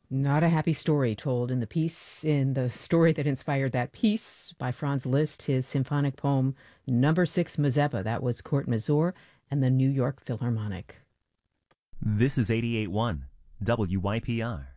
Not a happy story told in the story that inspired that piece by Franz Liszt, his symphonic poem Number Six Mazeppa. That was Court Mazur and the New York Philharmonic. This is 88.1 WYPR.